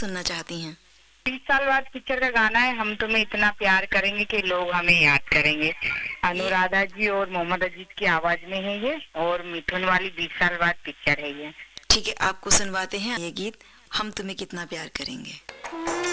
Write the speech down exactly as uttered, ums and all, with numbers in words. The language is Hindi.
सुनना चाहती हैं? बीस साल बाद पिक्चर का गाना है, हम तुम्हें इतना प्यार करेंगे कि लोग हमें याद करेंगे। अनुराधा जी और मोहम्मद अजीज की आवाज में है ये, और मिथुन वाली बीस साल बाद पिक्चर है ये। ठीक है, आपको सुनवाते हैं ये गीत, हम तुम्हें कितना प्यार करेंगे।